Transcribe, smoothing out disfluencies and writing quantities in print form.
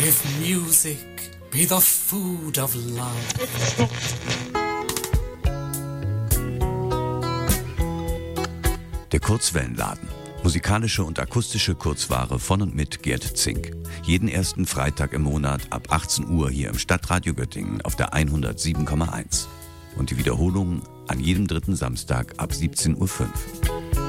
If music be the food of love. Der Kurzwellenladen. Musikalische und akustische Kurzware von und mit Gerd Zink. Jeden ersten Freitag im Monat ab 18 Uhr hier im Stadtradio Göttingen auf der 107,1. Und die Wiederholung an jedem dritten Samstag ab 17:05 Uhr.